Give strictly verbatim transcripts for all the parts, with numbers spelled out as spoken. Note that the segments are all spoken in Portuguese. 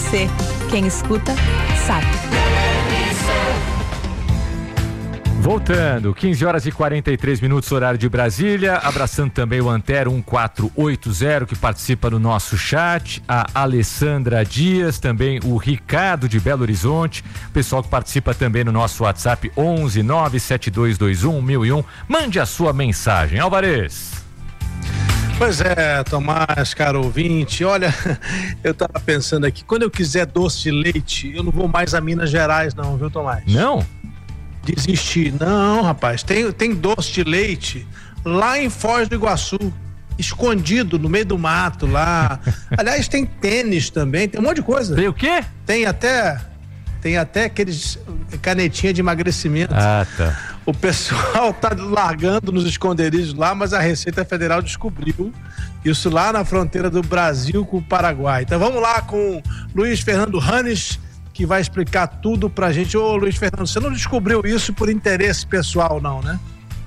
você. Quem escuta, sabe. Voltando, quinze horas e quarenta e três minutos, horário de Brasília, abraçando também o Antero um quatro oito zero que participa do nosso chat, a Alessandra Dias, também o Ricardo de Belo Horizonte, o pessoal que participa também no nosso WhatsApp onze nove sete dois dois um um mil e um, mande a sua mensagem. Alvarez. Pois é, Tomás, caro ouvinte, olha, eu tava pensando aqui, quando eu quiser doce de leite, eu não vou mais a Minas Gerais não, viu, Tomás? Não? Desistir. Não, rapaz, tem, tem doce de leite lá em Foz do Iguaçu, escondido no meio do mato lá. Aliás, tem tênis também, tem um monte de coisa. Tem o quê? Tem até, tem até aqueles canetinha de emagrecimento. Ah, tá. O pessoal tá largando nos esconderijos lá, mas a Receita Federal descobriu isso lá na fronteira do Brasil com o Paraguai. Então vamos lá com Luiz Fernando Hannes, que vai explicar tudo pra gente. Ô Luiz Fernando, você não descobriu isso por interesse pessoal não, né?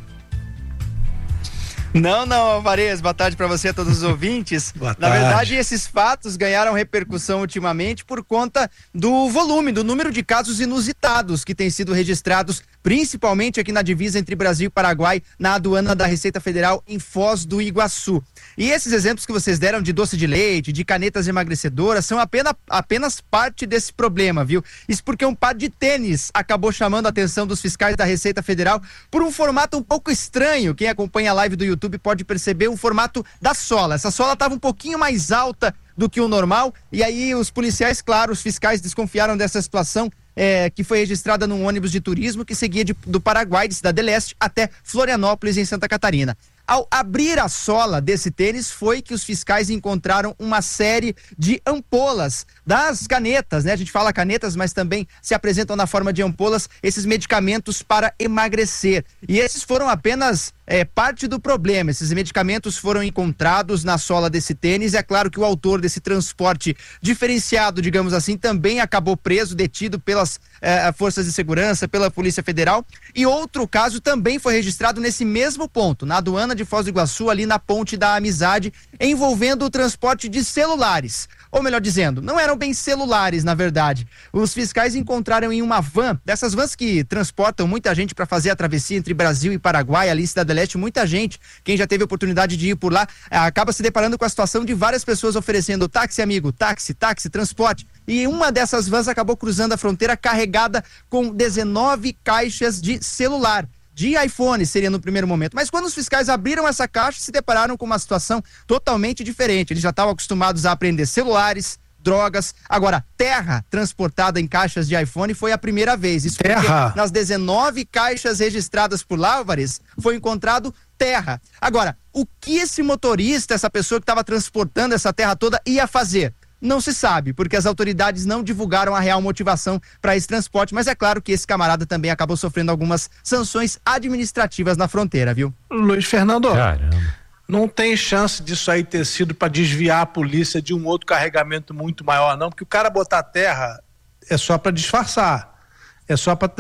Não, não, Alvarez, boa tarde para você e a todos os ouvintes. Boa Na tarde. verdade, esses fatos ganharam repercussão ultimamente por conta do volume, do número de casos inusitados que têm sido registrados, principalmente aqui na divisa entre Brasil e Paraguai, na aduana da Receita Federal em Foz do Iguaçu. E esses exemplos que vocês deram de doce de leite, de canetas emagrecedoras, são apenas, apenas parte desse problema, viu? Isso porque um par de tênis acabou chamando a atenção dos fiscais da Receita Federal por um formato um pouco estranho. Quem acompanha a live do YouTube pode perceber o formato da sola. Essa sola estava um pouquinho mais alta do que o normal, e aí os policiais, claro, os fiscais desconfiaram dessa situação, é, que foi registrada num ônibus de turismo que seguia de, do Paraguai, de Cidade Leste, até Florianópolis, em Santa Catarina. Ao abrir a sola desse tênis, foi que os fiscais encontraram uma série de ampolas das canetas, né? A gente fala canetas, mas também se apresentam na forma de ampolas esses medicamentos para emagrecer. E esses foram apenas é, parte do problema. Esses medicamentos foram encontrados na sola desse tênis. É claro que o autor desse transporte diferenciado, digamos assim, também acabou preso, detido pelas é, forças de segurança, pela Polícia Federal. E outro caso também foi registrado nesse mesmo ponto, na aduana de Foz do Iguaçu, ali na Ponte da Amizade, envolvendo o transporte de celulares. Ou melhor dizendo, não eram bem celulares, na verdade. Os fiscais encontraram em uma van, dessas vans que transportam muita gente para fazer a travessia entre Brasil e Paraguai, ali em Cidade Leste, muita gente, quem já teve a oportunidade de ir por lá, acaba se deparando com a situação de várias pessoas oferecendo táxi, amigo, táxi, táxi, transporte. E uma dessas vans acabou cruzando a fronteira carregada com dezenove caixas de celular. De iPhone seria no primeiro momento, mas quando os fiscais abriram essa caixa, se depararam com uma situação totalmente diferente. Eles já estavam acostumados a apreender celulares, drogas, agora terra transportada em caixas de iPhone foi a primeira vez. Isso terra. Nas dezenove caixas registradas por lá, Álvares, foi encontrado terra. Agora, o que esse motorista, essa pessoa que estava transportando essa terra toda ia fazer? Não se sabe, porque as autoridades não divulgaram a real motivação para esse transporte, mas é claro que esse camarada também acabou sofrendo algumas sanções administrativas na fronteira, viu? Luiz Fernando, Caramba. Não tem chance disso aí ter sido para desviar a polícia de um outro carregamento muito maior, não, porque o cara botar terra é só para disfarçar, é só para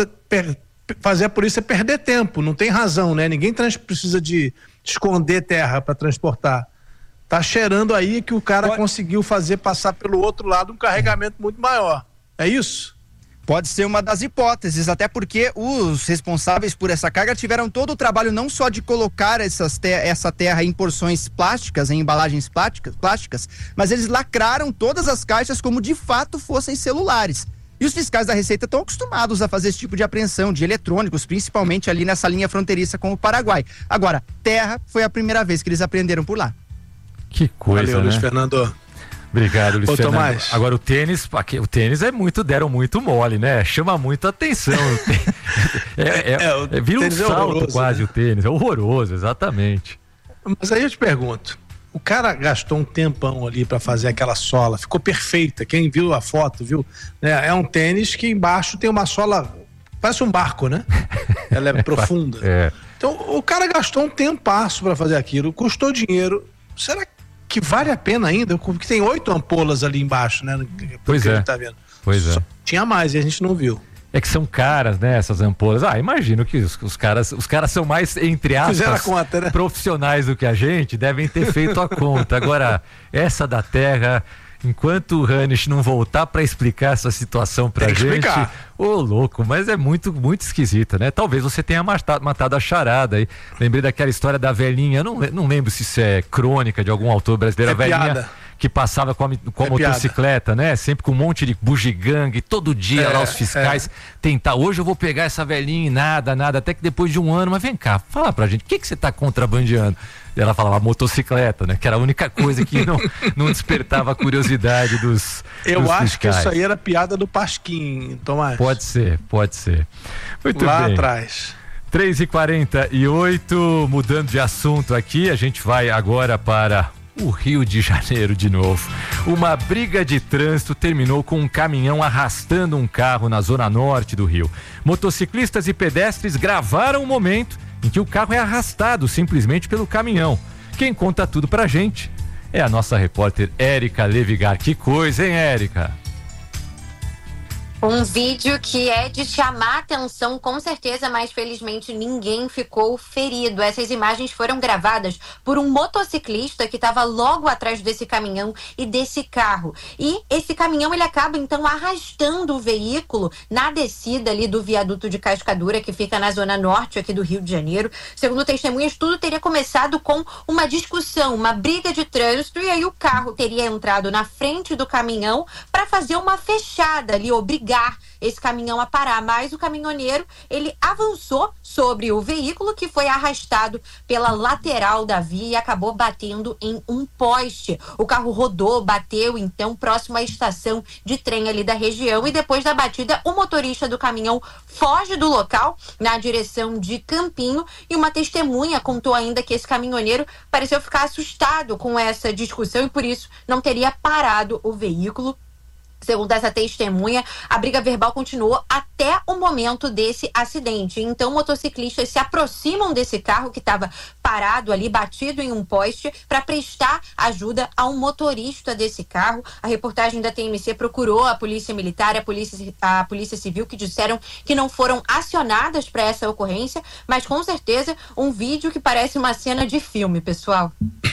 fazer a polícia perder tempo, não tem razão, né? Ninguém trans precisa de esconder terra para transportar. Tá cheirando aí que o cara Pode... conseguiu fazer passar pelo outro lado um carregamento muito maior. É isso? Pode ser uma das hipóteses, até porque os responsáveis por essa carga tiveram todo o trabalho não só de colocar essas te- essa terra em porções plásticas, em embalagens plásticas, plásticas, mas eles lacraram todas as caixas como de fato fossem celulares. E os fiscais da Receita estão acostumados a fazer esse tipo de apreensão de eletrônicos, principalmente ali nessa linha fronteiriça com o Paraguai. Agora, terra foi a primeira vez que eles apreenderam por lá. Que coisa, Valeu, né? Luiz Fernando. Obrigado, Luiz Ô, Fernando. Tomás. Agora o tênis, aqui, o tênis é muito, deram muito mole, né? Chama muito atenção. é, é, É, o é, vira um tênis é salto horroroso, quase, né? o tênis. É horroroso, exatamente. Mas aí eu te pergunto, o cara gastou um tempão ali para fazer aquela sola, ficou perfeita, quem viu a foto, viu? É, é um tênis que embaixo tem uma sola, parece um barco, né? Ela é profunda. É. Então o cara gastou um tempasso para fazer aquilo, custou dinheiro. Será que vale a pena ainda? Porque tem oito ampolas ali embaixo, né? Pois que é. a gente tá vendo. Pois é. Só tinha mais e a gente não viu. É que são caras, né, essas ampolas. Ah, imagino que os, os caras os caras são mais, entre Fizeram a aspas, conta, né? profissionais do que a gente, devem ter feito a conta. Agora, essa da terra, enquanto o Hanisch não voltar para explicar essa situação pra gente, ô oh, louco, mas é muito, muito esquisita, né? Talvez você tenha matado, matado a charada aí. Lembrei daquela história da velhinha, não, não lembro se isso é crônica de algum autor brasileiro, é a velhinha piada. Que passava com a, com a é motocicleta, piada. Né? Sempre com um monte de bugigangue, todo dia é, lá os fiscais é. tentar, hoje eu vou pegar essa velhinha e nada, nada, até que depois de um ano, mas vem cá, fala pra gente, o que que você tá contrabandeando? E ela falava motocicleta, né? Que era a única coisa que não, não despertava a curiosidade dos Eu dos acho fiscais. que isso aí era piada do Pasquim, Tomás. Pode ser, pode ser. Muito lá bem. atrás. três e quarenta e oito, mudando de assunto aqui, a gente vai agora para o Rio de Janeiro de novo. Uma briga de trânsito terminou com um caminhão arrastando um carro na zona norte do Rio. Motociclistas e pedestres gravaram o momento em que o carro é arrastado simplesmente pelo caminhão. Quem conta tudo pra gente é a nossa repórter Érica Levigar. Que coisa, hein, Érica? Um vídeo que é de chamar atenção, com certeza, mas felizmente ninguém ficou ferido. Essas imagens foram gravadas por um motociclista que estava logo atrás desse caminhão e desse carro. E esse caminhão, ele acaba então arrastando o veículo na descida ali do viaduto de Cascadura, que fica na zona norte aqui do Rio de Janeiro. Segundo testemunhas, tudo teria começado com uma discussão, uma briga de trânsito, e aí o carro teria entrado na frente do caminhão para fazer uma fechada ali, obrigar esse caminhão a parar, mas o caminhoneiro, ele avançou sobre o veículo, que foi arrastado pela lateral da via e acabou batendo em um poste. O carro rodou, bateu então próximo à estação de trem ali da região, e depois da batida o motorista do caminhão foge do local na direção de Campinho, e uma testemunha contou ainda que esse caminhoneiro pareceu ficar assustado com essa discussão e por isso não teria parado o veículo. Segundo essa testemunha, a briga verbal continuou até o momento desse acidente. Então, motociclistas se aproximam desse carro que estava parado ali, batido em um poste, para prestar ajuda ao motorista desse carro. A reportagem da T M C procurou a Polícia Militar e a Polícia, a Polícia Civil, que disseram que não foram acionadas para essa ocorrência, mas com certeza um vídeo que parece uma cena de filme, pessoal.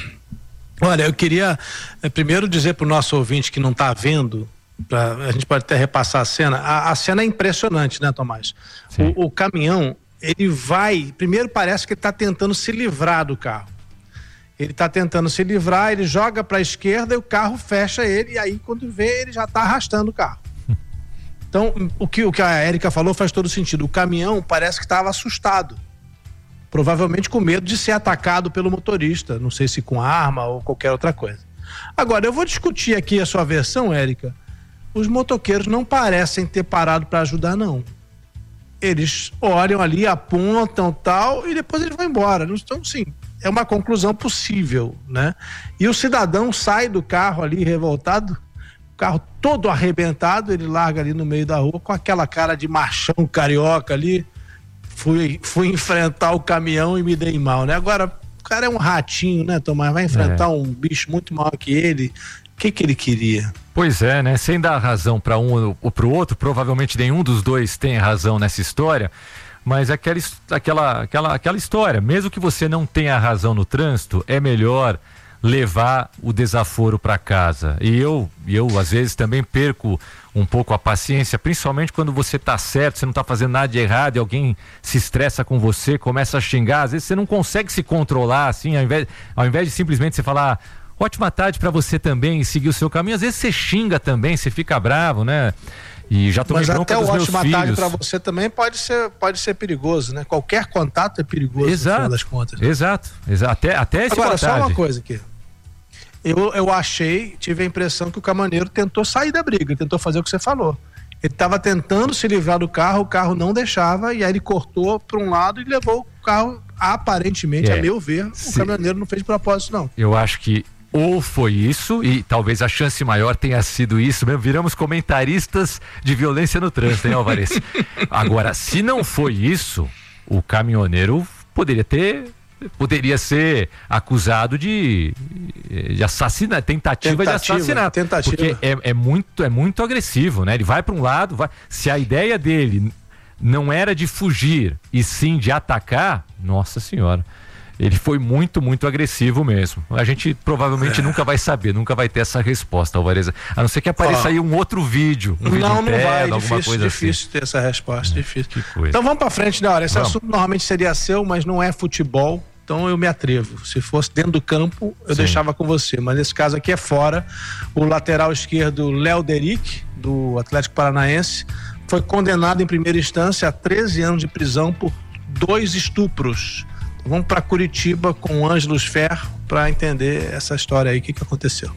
Olha, eu queria é, primeiro dizer para o nosso ouvinte que não está vendo, pra, a gente pode até repassar a cena, a, a cena é impressionante, né, Tomás? O, o caminhão, ele vai, primeiro parece que ele está tentando se livrar do carro, ele está tentando se livrar, ele joga para a esquerda e o carro fecha ele, e aí quando vê ele já está arrastando o carro. Então o que, o que a Érica falou faz todo sentido, o caminhão parece que estava assustado, provavelmente com medo de ser atacado pelo motorista, não sei se com arma ou qualquer outra coisa. Agora, eu vou discutir aqui a sua versão, Érica. Os motoqueiros não parecem ter parado para ajudar, não. Eles olham ali, apontam tal, e depois eles vão embora. Então, sim, é uma conclusão possível, né? E o cidadão sai do carro ali revoltado, o carro todo arrebentado, ele larga ali no meio da rua com aquela cara de machão carioca ali. Fui, fui enfrentar o caminhão e me dei mal, né? Agora, o cara é um ratinho, né, Tomás? Vai enfrentar é. um bicho muito maior que ele. O que que ele queria? Pois é, né? Sem dar razão para um ou para o outro, provavelmente nenhum dos dois tem razão nessa história, mas aquela, aquela, aquela, aquela história, mesmo que você não tenha razão no trânsito, é melhor levar o desaforo para casa. E eu, eu, às vezes, também perco um pouco a paciência, principalmente quando você tá certo, você não tá fazendo nada de errado e alguém se estressa com você, começa a xingar, às vezes você não consegue se controlar, assim, ao invés, ao invés de simplesmente você falar ótima tarde para você também e seguir o seu caminho, às vezes você xinga também, você fica bravo, né? E já tomei bronca dos meus filhos. Mas até o ótima tarde para você também pode ser, pode ser perigoso, né? Qualquer contato é perigoso, exato, no final das contas. Exato, exato. Até, até esse Agora, só uma coisa aqui. Eu, eu achei, tive a impressão que o caminhoneiro tentou sair da briga, tentou fazer o que você falou. Ele estava tentando se livrar do carro, o carro não deixava, e aí ele cortou para um lado e levou o carro, aparentemente, é, a meu ver, se... o caminhoneiro não fez de propósito, não. Eu acho que ou foi isso, e talvez a chance maior tenha sido isso mesmo, viramos comentaristas de violência no trânsito, hein, Alvarez? Agora, se não foi isso, o caminhoneiro poderia ter, poderia ser acusado de, de assassinato, tentativa, tentativa de assassinato, tentativa. Porque é, é, muito, é muito agressivo, né? Ele vai para um lado, vai, se a ideia dele não era de fugir, e sim de atacar, nossa senhora. ele foi muito, muito agressivo mesmo. A gente provavelmente é. nunca vai saber, nunca vai ter essa resposta, Alvarez. A não ser que apareça oh. aí um outro vídeo. Um não, vídeo não interno, vai. alguma Difícil, coisa difícil assim. ter essa resposta, é. difícil. Que coisa. Então vamos pra frente, né? Olha, esse vamos. assunto normalmente seria seu, mas não é futebol. Então eu me atrevo. Se fosse dentro do campo, eu Sim. deixava com você. Mas nesse caso aqui é fora. O lateral esquerdo, Léo Deric, do Atlético Paranaense, foi condenado em primeira instância a treze anos de prisão por dois estupros. Então, vamos para Curitiba com o Ângelo Ferro para entender essa história aí, o que, que aconteceu.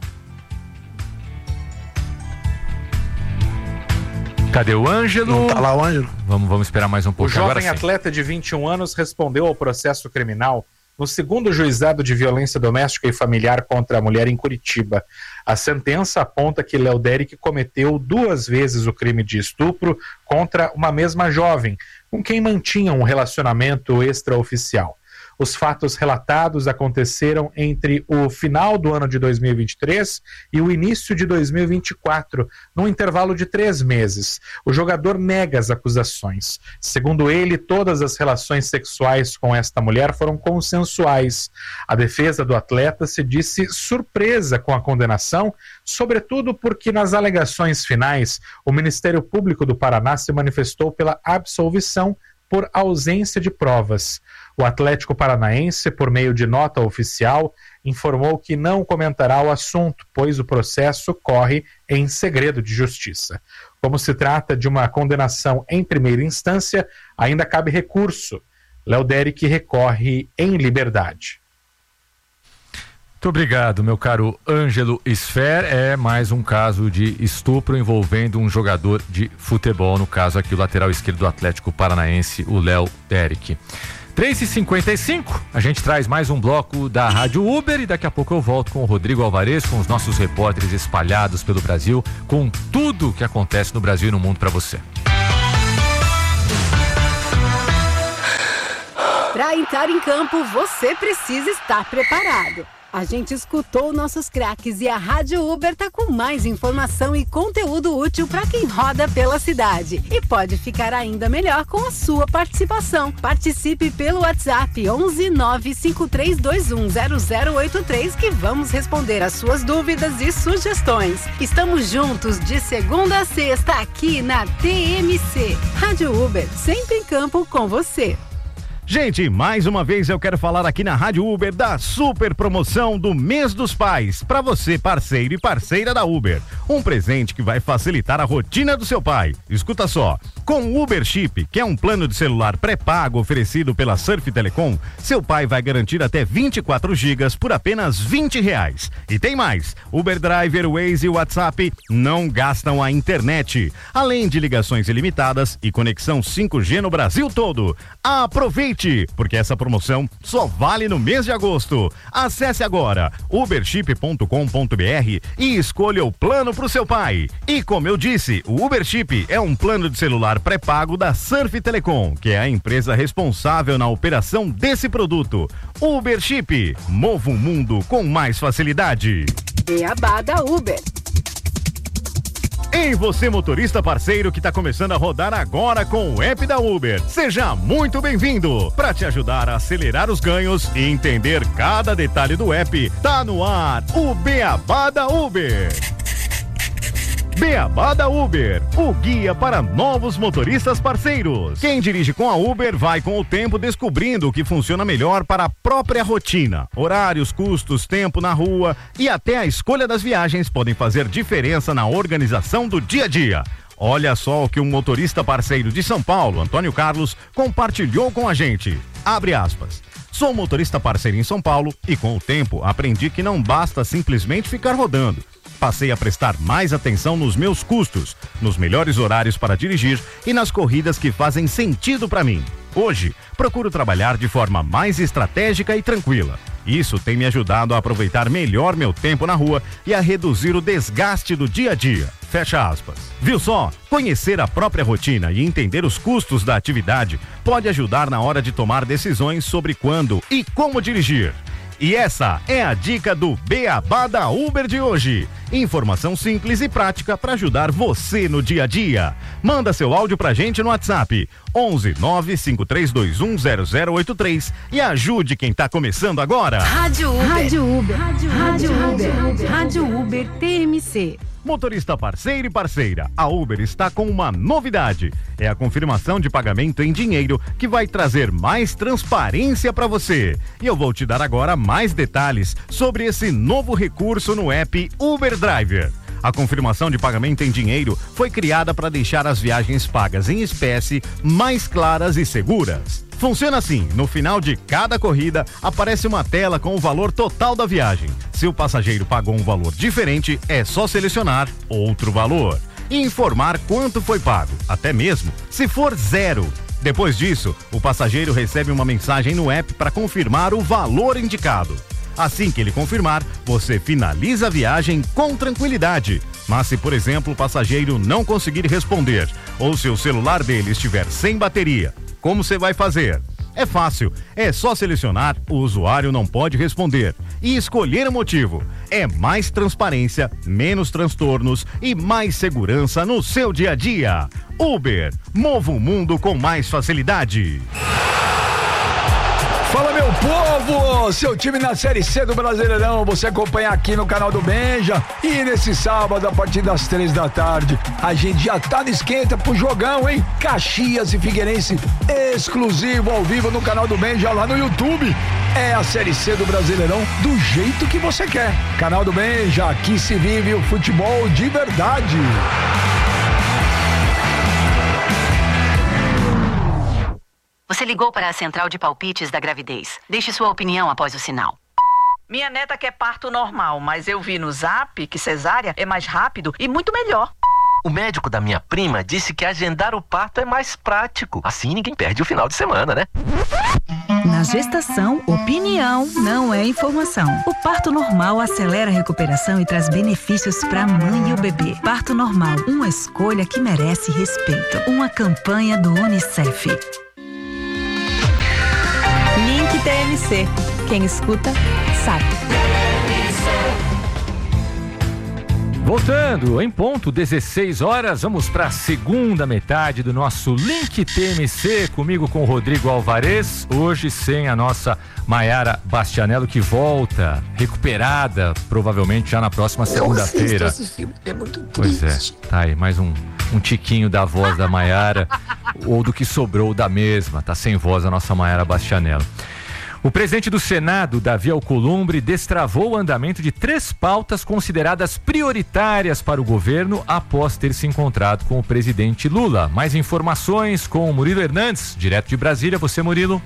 Cadê o Ângelo? Não tá lá o Ângelo? Vamos, vamos esperar mais um pouco. O jovem atleta de vinte e um anos respondeu ao processo criminal no segundo juizado de violência doméstica e familiar contra a mulher em Curitiba. A sentença aponta que Léo Deric cometeu duas vezes o crime de estupro contra uma mesma jovem, com quem mantinha um relacionamento extraoficial. Os fatos relatados aconteceram entre o final do ano de dois mil e vinte e três e o início de dois mil e vinte e quatro, num intervalo de três meses. O jogador nega as acusações. Segundo ele, todas as relações sexuais com esta mulher foram consensuais. A defesa do atleta se disse surpresa com a condenação, sobretudo porque nas alegações finais, o Ministério Público do Paraná se manifestou pela absolvição por ausência de provas. O Atlético Paranaense, por meio de nota oficial, informou que não comentará o assunto, pois o processo corre em segredo de justiça. Como se trata de uma condenação em primeira instância, ainda cabe recurso. Léo Deric recorre em liberdade. Muito obrigado, meu caro Ângelo Sfer. É mais um caso de estupro envolvendo um jogador de futebol, no caso aqui o lateral esquerdo do Atlético Paranaense, o Léo Deric. três e cinquenta e cinco, a gente traz mais um bloco da Rádio Uber e daqui a pouco eu volto com o Rodrigo Alvarez, com os nossos repórteres espalhados pelo Brasil, com tudo que acontece no Brasil e no mundo para você. Para entrar em campo, você precisa estar preparado. A gente escutou nossos craques e a Rádio Uber tá com mais informação e conteúdo útil para quem roda pela cidade. E pode ficar ainda melhor com a sua participação. Participe pelo WhatsApp onze nove cinco três dois um zero zero oito três que vamos responder as suas dúvidas e sugestões. Estamos juntos de segunda a sexta aqui na T M C. Rádio Uber, sempre em campo com você. Gente, mais uma vez eu quero falar aqui na Rádio Uber da super promoção do Mês dos Pais, para você parceiro e parceira da Uber. Um presente que vai facilitar a rotina do seu pai. Escuta só, com o Uber Chip, que é um plano de celular pré-pago oferecido pela Surf Telecom, seu pai vai garantir até vinte e quatro gigas por apenas vinte reais. E tem mais, Uber Driver, Waze e WhatsApp não gastam a internet, além de ligações ilimitadas e conexão cinco G no Brasil todo. Aproveite! Porque essa promoção só vale no mês de agosto. Acesse agora uberchip ponto com ponto b r e escolha o plano para o seu pai. E como eu disse, o Uber Chip é um plano de celular pré-pago da Surf Telecom, que é a empresa responsável na operação desse produto. Uber Chip, mova o mundo com mais facilidade. Beabá da Uber. Ei, você motorista parceiro que está começando a rodar agora com o app da Uber. Seja muito bem-vindo. Para te ajudar a acelerar os ganhos e entender cada detalhe do app, tá no ar o Beabá da Uber. Beabá da Uber, o guia para novos motoristas parceiros. Quem dirige com a Uber vai com o tempo descobrindo o que funciona melhor para a própria rotina. Horários, custos, tempo na rua e até a escolha das viagens podem fazer diferença na organização do dia a dia. Olha só o que um motorista parceiro de São Paulo, Antônio Carlos, compartilhou com a gente. Abre aspas. Sou motorista parceiro em São Paulo e com o tempo aprendi que não basta simplesmente ficar rodando. Passei a prestar mais atenção nos meus custos, nos melhores horários para dirigir e nas corridas que fazem sentido para mim. Hoje, procuro trabalhar de forma mais estratégica e tranquila. Isso tem me ajudado a aproveitar melhor meu tempo na rua e a reduzir o desgaste do dia a dia. Fecha aspas. Viu só? Conhecer a própria rotina e entender os custos da atividade pode ajudar na hora de tomar decisões sobre quando e como dirigir. E essa é a dica do Beabá da Uber de hoje. Informação simples e prática para ajudar você no dia a dia. Manda seu áudio pra gente no WhatsApp onze nove cinco três dois um zero zero oito três e ajude quem tá começando agora. Rádio Uber. Rádio Uber. Rádio, Rádio Uber. Rádio Uber T M C. Motorista parceiro e parceira, a Uber está com uma novidade. É a confirmação de pagamento em dinheiro que vai trazer mais transparência para você. E eu vou te dar agora mais detalhes sobre esse novo recurso no app Uber Driver. A confirmação de pagamento em dinheiro foi criada para deixar as viagens pagas em espécie mais claras e seguras. Funciona assim: no final de cada corrida aparece uma tela com o valor total da viagem. Se o passageiro pagou um valor diferente, é só selecionar outro valor e informar quanto foi pago, até mesmo se for zero. Depois disso, o passageiro recebe uma mensagem no app para confirmar o valor indicado. Assim que ele confirmar, você finaliza a viagem com tranquilidade. Mas se, por exemplo, o passageiro não conseguir responder ou se o celular dele estiver sem bateria, como você vai fazer? É fácil, é só selecionar o usuário não pode responder e escolher o motivo. É mais transparência, menos transtornos e mais segurança no seu dia a dia. Uber, mova o mundo com mais facilidade. Fala, meu povo, seu time na Série C do Brasileirão, você acompanha aqui no canal do Benja. E nesse sábado, a partir das três da tarde, a gente já tá no esquenta pro jogão, hein? Caxias e Figueirense, exclusivo ao vivo no canal do Benja lá no YouTube. É a Série C do Brasileirão do jeito que você quer. Canal do Benja, aqui se vive o futebol de verdade. Você ligou para a central de palpites da gravidez. Deixe sua opinião após o sinal. Minha neta quer parto normal, mas eu vi no Zap que cesárea é mais rápido e muito melhor. O médico da minha prima disse que agendar o parto é mais prático. Assim ninguém perde o final de semana, né? Na gestação, opinião não é informação. O parto normal acelera a recuperação e traz benefícios para a mãe e o bebê. Parto normal, uma escolha que merece respeito. Uma campanha do Unicef. Link T M C. Quem escuta, sabe. Voltando, em ponto, dezesseis horas, vamos para a segunda metade do nosso Link T M C, comigo com o Rodrigo Alvarez, hoje sem a nossa Maiara Bastianello, que volta, recuperada, provavelmente já na próxima segunda-feira. É muito pois é, tá aí, mais um, um tiquinho da voz da Maiara, ou do que sobrou da mesma, tá sem voz a nossa Maiara Bastianello. O presidente do Senado, Davi Alcolumbre, destravou o andamento de três pautas consideradas prioritárias para o governo após ter se encontrado com o presidente Lula. Mais informações com o Murilo Hernandes, direto de Brasília. Você, Murilo.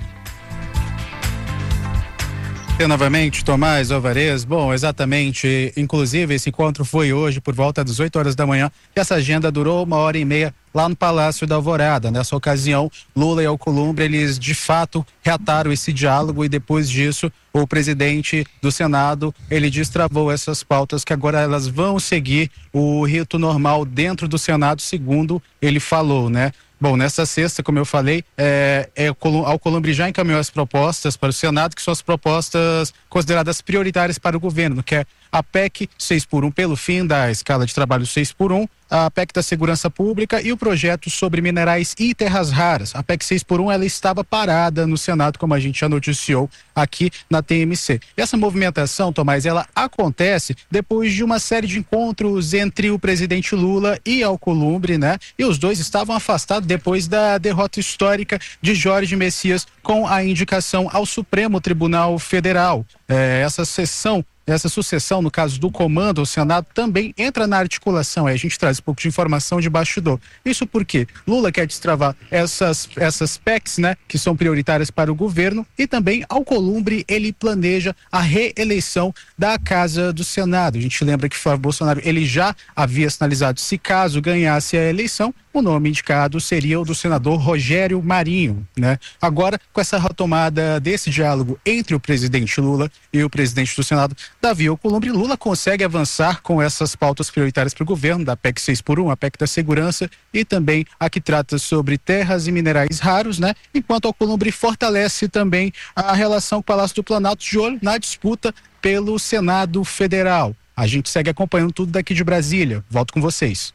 Eu novamente, Tomás Alvarez. Bom, exatamente, inclusive esse encontro foi hoje por volta das oito horas da manhã e essa agenda durou uma hora e meia lá no Palácio da Alvorada. Nessa ocasião, Lula e Alcolumbre, eles de fato reataram esse diálogo e depois disso o presidente do Senado, ele destravou essas pautas que agora elas vão seguir o rito normal dentro do Senado, segundo ele falou, né? Bom, nessa sexta, como eu falei, é, é, Alcolumbre já encaminhou as propostas para o Senado, que são as propostas consideradas prioritárias para o governo, que é a P E C seis por um pelo fim da escala de trabalho seis por um, a P E C da Segurança Pública e o projeto sobre minerais e terras raras. A P E C seis por um, ela estava parada no Senado, como a gente já noticiou aqui na T M C. E essa movimentação, Tomás, ela acontece depois de uma série de encontros entre o presidente Lula e Alcolumbre, né? E os dois estavam afastados depois da derrota histórica de Jorge Messias com a indicação ao Supremo Tribunal Federal. É, essa sessão Essa sucessão, no caso do comando, o Senado também entra na articulação. Aí a gente traz um pouco de informação de bastidor. Isso porque Lula quer destravar essas, essas P E Cs, né, que são prioritárias para o governo, e também Alcolumbre, ele planeja a reeleição da Casa do Senado. A gente lembra que Flávio Bolsonaro, ele já havia sinalizado, se caso ganhasse a eleição, o nome indicado seria o do senador Rogério Marinho, né? Agora, com essa retomada desse diálogo entre o presidente Lula e o presidente do Senado, Davi Alcolumbre, Lula consegue avançar com essas pautas prioritárias para o governo, da P E C seis por um, a P E C da segurança e também a que trata sobre terras e minerais raros, né? Enquanto Alcolumbre fortalece também a relação com o Palácio do Planalto, de olho na disputa pelo Senado Federal. A gente segue acompanhando tudo daqui de Brasília. Volto com vocês.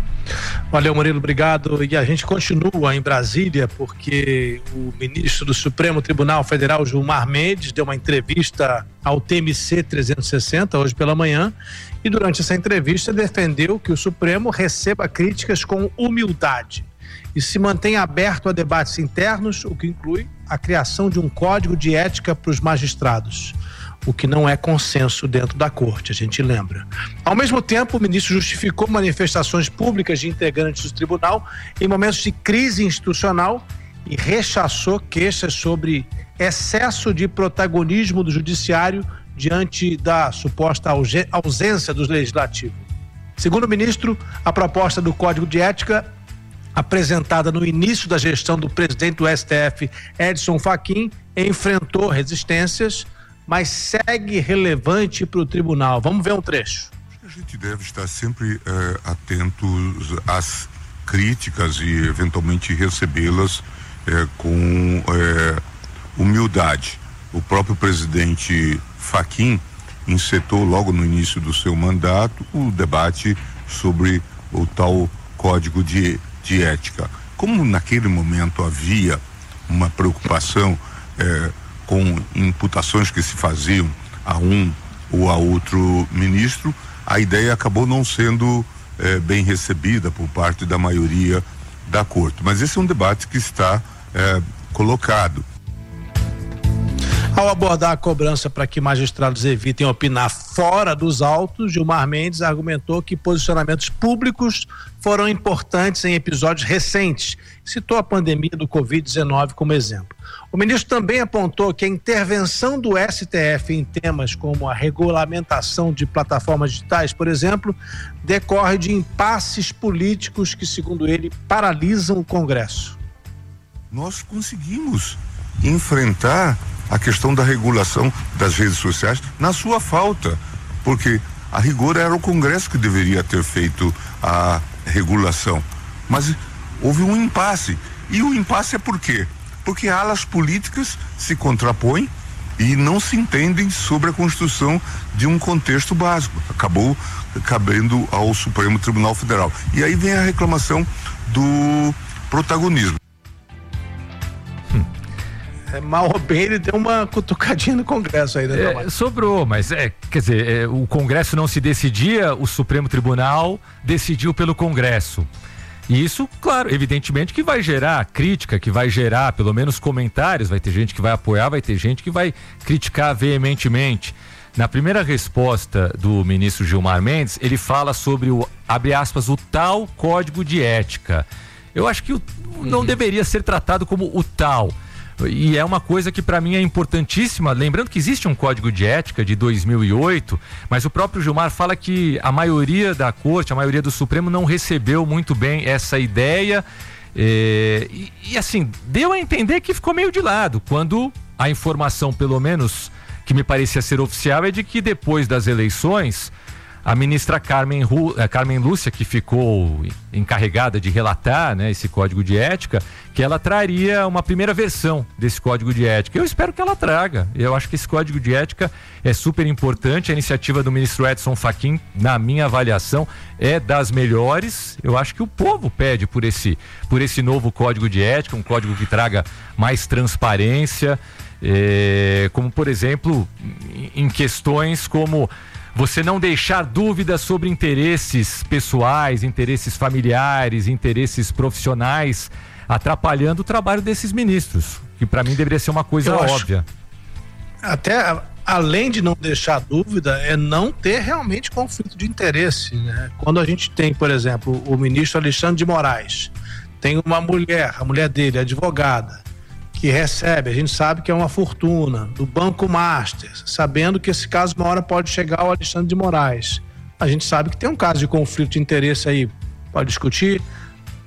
Valeu, Murilo, obrigado. E a gente continua em Brasília porque o ministro do Supremo Tribunal Federal, Gilmar Mendes, deu uma entrevista ao T M C trezentos e sessenta hoje pela manhã e durante essa entrevista defendeu que o Supremo receba críticas com humildade e se mantenha aberto a debates internos, o que inclui a criação de um código de ética para os magistrados, o que não é consenso dentro da corte, a gente lembra. Ao mesmo tempo, o ministro justificou manifestações públicas de integrantes do tribunal em momentos de crise institucional e rechaçou queixas sobre excesso de protagonismo do judiciário diante da suposta ausência do legislativo. Segundo o ministro, a proposta do Código de Ética, apresentada no início da gestão do presidente do S T F, Edson Fachin, enfrentou resistências, mas segue relevante para o tribunal. Vamos ver um trecho. A gente deve estar sempre eh, atentos às críticas e eventualmente recebê-las eh, com eh, humildade. O próprio presidente Fachin encetou logo no início do seu mandato o debate sobre o tal Código de, de Ética. Como naquele momento havia uma preocupação eh, com imputações que se faziam a um ou a outro ministro, a ideia acabou não sendo eh, bem recebida por parte da maioria da corte. Mas esse é um debate que está eh, colocado. Ao abordar a cobrança para que magistrados evitem opinar fora dos autos, Gilmar Mendes argumentou que posicionamentos públicos foram importantes em episódios recentes. Citou a pandemia do covid dezenove como exemplo. O ministro também apontou que a intervenção do S T F em temas como a regulamentação de plataformas digitais, por exemplo, decorre de impasses políticos que, segundo ele, paralisam o Congresso. Nós conseguimos enfrentar a questão da regulação das redes sociais na sua falta, porque a rigor era o Congresso que deveria ter feito a regulação, mas houve um impasse, e o impasse é por quê? Porque alas políticas se contrapõem e não se entendem sobre a construção de um contexto básico. Acabou cabendo ao Supremo Tribunal Federal. E aí vem a reclamação do protagonismo. É, mal ou bem, ele deu uma cutucadinha no Congresso aí, né? É, sobrou, mas é, quer dizer, é, o Congresso não se decidia, o Supremo Tribunal decidiu pelo Congresso. E isso, claro, evidentemente que vai gerar crítica, que vai gerar pelo menos comentários, vai ter gente que vai apoiar, vai ter gente que vai criticar veementemente. Na primeira resposta do ministro Gilmar Mendes, ele fala sobre o, abre aspas, o tal Código de Ética. Eu acho que o, não uhum. deveria ser tratado como o tal. E é uma coisa que para mim é importantíssima, lembrando que existe um Código de Ética de dois mil e oito, mas o próprio Gilmar fala que a maioria da corte, a maioria do Supremo não recebeu muito bem essa ideia é, e, e assim, deu a entender que ficou meio de lado, quando a informação, pelo menos que me parecia ser oficial, é de que depois das eleições a ministra Carmen, Ru, Carmen Lúcia, que ficou encarregada de relatar, né, esse Código de Ética, que ela traria uma primeira versão desse Código de Ética. Eu espero que ela traga. Eu acho que esse Código de Ética é super importante. A iniciativa do ministro Edson Fachin, na minha avaliação, é das melhores. Eu acho que o povo pede por esse, por esse novo Código de Ética, um código que traga mais transparência, é, como, por exemplo, em questões como você não deixar dúvidas sobre interesses pessoais, interesses familiares, interesses profissionais, atrapalhando o trabalho desses ministros, que para mim deveria ser uma coisa Eu óbvia. Até além de não deixar dúvida, é não ter realmente conflito de interesse, né? Quando a gente tem, por exemplo, o ministro Alexandre de Moraes, tem uma mulher, a mulher dele, advogada, que recebe, a gente sabe que é uma fortuna, do Banco Master, sabendo que esse caso uma hora pode chegar ao Alexandre de Moraes. A gente sabe que tem um caso de conflito de interesse aí, pode discutir,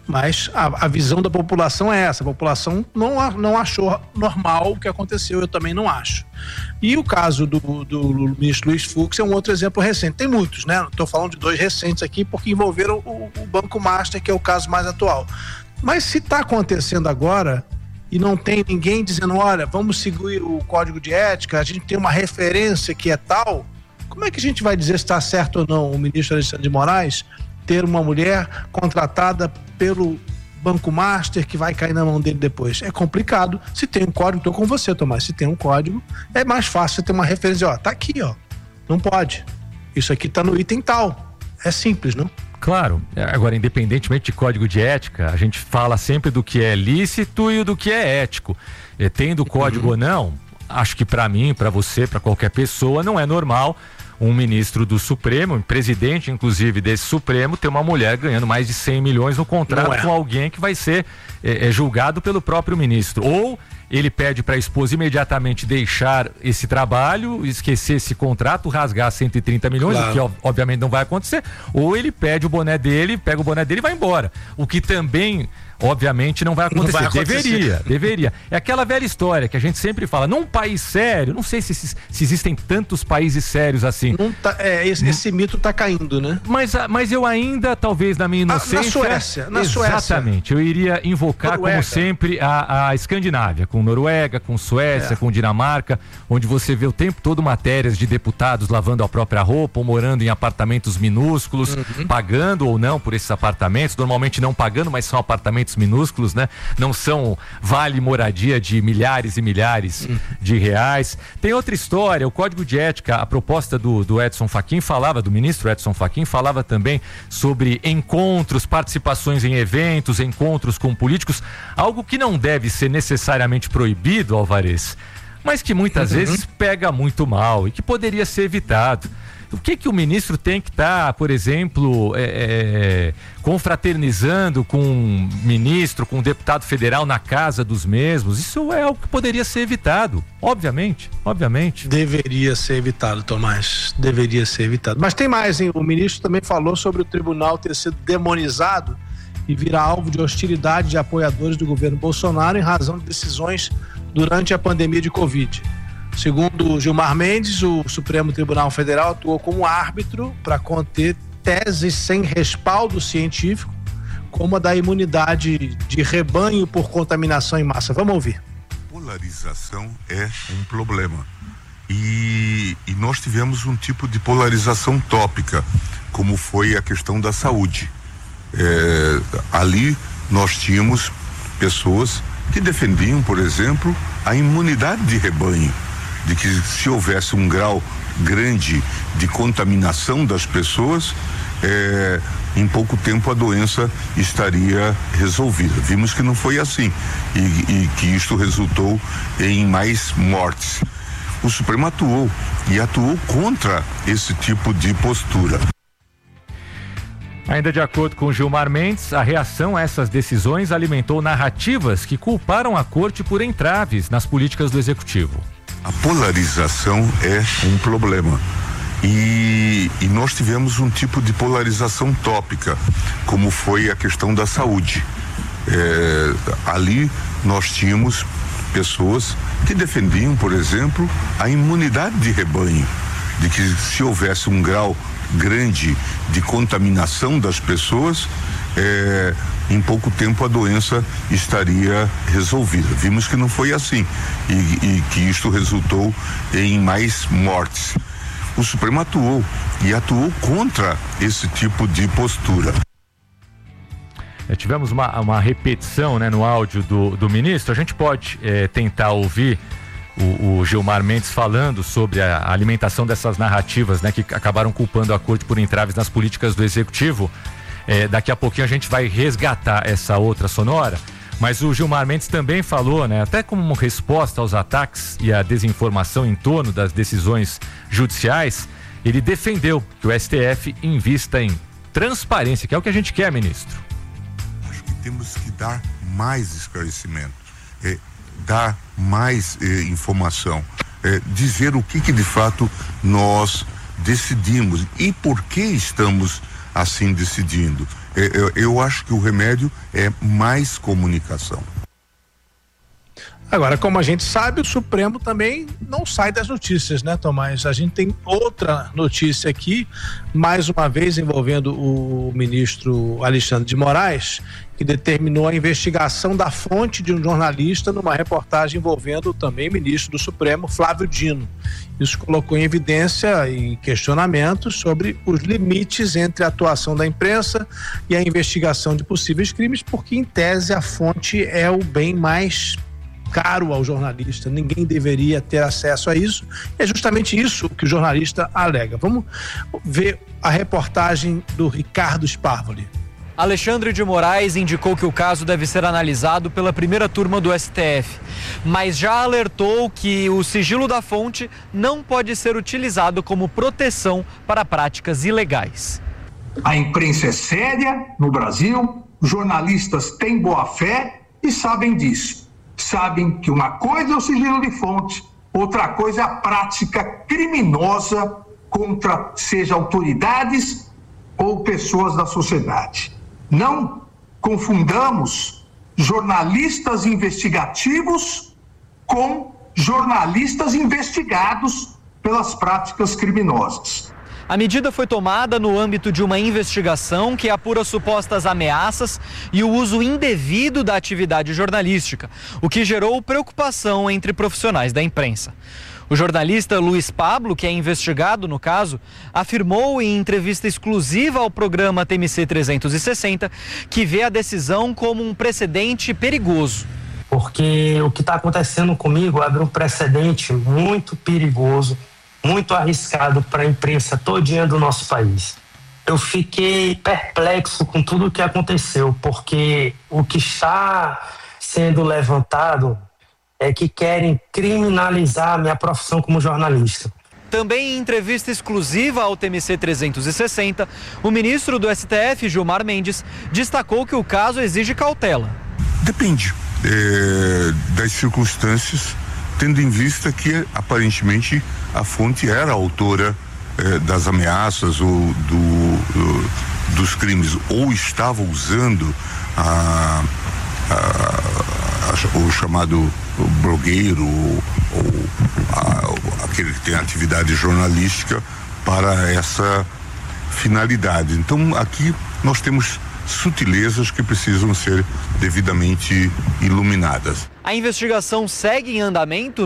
Mas a, a visão da população é essa. A população não, não achou normal o que aconteceu, eu também não acho. E o caso do, do ministro Luiz Fux é um outro exemplo recente. Tem muitos, né? Estou falando de dois recentes aqui porque envolveram o, o Banco Master, que é o caso mais atual. Mas se está acontecendo agora e não tem ninguém dizendo, olha, vamos seguir o código de ética, a gente tem uma referência que é tal, como é que a gente vai dizer se está certo ou não o ministro Alexandre de Moraes ter uma mulher contratada pelo Banco Master que vai cair na mão dele depois? É complicado. Se tem um código, estou com você, Tomás, se tem um código, é mais fácil você ter uma referência, ó, tá aqui, ó, não pode. Isso aqui tá no item tal. É simples, não? Claro. Agora, independentemente de código de ética, a gente fala sempre do que é lícito e do que é ético. E, tendo código uhum. ou não, acho que para mim, para você, para qualquer pessoa, não é normal um ministro do Supremo, um presidente inclusive desse Supremo, ter uma mulher ganhando mais de cem milhões no contrato é. com alguém que vai ser é, é, julgado pelo próprio ministro. Ou ele pede para a esposa imediatamente deixar esse trabalho, esquecer esse contrato, rasgar cento e trinta milhões, claro. O que obviamente não vai acontecer, ou ele pede o boné dele, pega o boné dele e vai embora. O que também obviamente não vai acontecer. Não vai acontecer. Deveria, deveria. É aquela velha história que a gente sempre fala, num país sério, não sei se, se, se existem tantos países sérios assim. Não tá, é, esse, esse mito tá caindo, né? Mas, mas eu ainda, talvez na minha inocência... Ah, na Suécia, na Suécia. Exatamente, eu iria invocar, Noruega. Como sempre, a, a Escandinávia, com Noruega, com Suécia, é. com Dinamarca, onde você vê o tempo todo matérias de deputados lavando a própria roupa ou morando em apartamentos minúsculos, uhum. pagando ou não por esses apartamentos, normalmente não pagando, mas são apartamentos minúsculos, né? Não são vale moradia de milhares e milhares hum. de reais. Tem outra história, o Código de Ética, a proposta do, do Edson Fachin falava, do ministro Edson Fachin, falava também sobre encontros, participações em eventos, encontros com políticos, algo que não deve ser necessariamente proibido, Alvarez, mas que muitas uhum. vezes pega muito mal e que poderia ser evitado. O que que o ministro tem que estar, tá, por exemplo, é, é, confraternizando com um ministro, com um deputado federal na casa dos mesmos? Isso é algo que poderia ser evitado, obviamente, obviamente. Deveria ser evitado, Tomás, deveria ser evitado. Mas tem mais, hein? O ministro também falou sobre o tribunal ter sido demonizado e virar alvo de hostilidade de apoiadores do governo Bolsonaro em razão de decisões durante a pandemia de Covid. Segundo Gilmar Mendes, o Supremo Tribunal Federal atuou como árbitro para conter teses sem respaldo científico, como a da imunidade de rebanho por contaminação em massa. Vamos ouvir. Polarização é um problema. E, e nós tivemos um tipo de polarização tópica, como foi a questão da saúde. É, ali nós tínhamos pessoas que defendiam, por exemplo, a imunidade de rebanho, de que se houvesse um grau grande de contaminação das pessoas, é, em pouco tempo a doença estaria resolvida. Vimos que não foi assim e, e que isto resultou em mais mortes. O Supremo atuou e atuou contra esse tipo de postura. Ainda de acordo com Gilmar Mendes, a reação a essas decisões alimentou narrativas que culparam a corte por entraves nas políticas do executivo. A polarização é um problema. E, e nós tivemos um tipo de polarização tópica, como foi a questão da saúde. É, ali nós tínhamos pessoas que defendiam, por exemplo, a imunidade de rebanho, de que se houvesse um grau grande de contaminação das pessoas, é, em pouco tempo a doença estaria resolvida. Vimos que não foi assim e, e que isto resultou em mais mortes. O Supremo atuou e atuou contra esse tipo de postura. É, tivemos uma, uma repetição, né, no áudio do, do ministro. A gente pode é, tentar ouvir o, o Gilmar Mendes falando sobre a alimentação dessas narrativas, né, que acabaram culpando a corte por entraves nas políticas do executivo. É, daqui a pouquinho a gente vai resgatar essa outra sonora, mas o Gilmar Mendes também falou, né, até como uma resposta aos ataques e à desinformação em torno das decisões judiciais, ele defendeu que o S T F invista em transparência, que é o que a gente quer, ministro. Acho que temos que dar mais esclarecimento, é, dar mais é, informação, é, dizer o que que de fato nós decidimos e por que estamos assim decidindo. eu, eu acho que o remédio é mais comunicação. Agora, como a gente sabe, o Supremo também não sai das notícias, né, Tomás? A gente tem outra notícia aqui, mais uma vez envolvendo o ministro Alexandre de Moraes, que determinou a investigação da fonte de um jornalista numa reportagem envolvendo também o ministro do Supremo, Flávio Dino. Isso colocou em evidência e questionamentos sobre os limites entre a atuação da imprensa e a investigação de possíveis crimes, porque, em tese, a fonte é o bem mais caro ao jornalista, ninguém deveria ter acesso a isso. É justamente isso que o jornalista alega. Vamos ver a reportagem do Ricardo Sparvoli. Alexandre de Moraes indicou que o caso deve ser analisado pela primeira turma do S T F, mas já alertou que o sigilo da fonte não pode ser utilizado como proteção para práticas ilegais. A imprensa é séria no Brasil, jornalistas têm boa fé e sabem disso. Sabem que uma coisa é o sigilo de fonte, outra coisa é a prática criminosa contra, seja autoridades ou pessoas da sociedade. Não confundamos jornalistas investigativos com jornalistas investigados pelas práticas criminosas. A medida foi tomada no âmbito de uma investigação que apura supostas ameaças e o uso indevido da atividade jornalística, o que gerou preocupação entre profissionais da imprensa. O jornalista Luiz Pablo, que é investigado no caso, afirmou em entrevista exclusiva ao programa T M C trezentos e sessenta que vê a decisão como um precedente perigoso. Porque o que está acontecendo comigo abre um precedente muito perigoso, muito arriscado para a imprensa todinha do nosso país. Eu fiquei perplexo com tudo o que aconteceu, porque o que está sendo levantado é que querem criminalizar a minha profissão como jornalista. Também em entrevista exclusiva ao T M C trezentos e sessenta, o ministro do S T F, Gilmar Mendes, destacou que o caso exige cautela. Depende é, das circunstâncias, tendo em vista que aparentemente a fonte era a autora eh, das ameaças ou do, do, dos crimes, ou estava usando a, a, a, o chamado blogueiro ou, ou a, aquele que tem atividade jornalística para essa finalidade. Então aqui nós temos sutilezas que precisam ser devidamente iluminadas. A investigação segue em andamento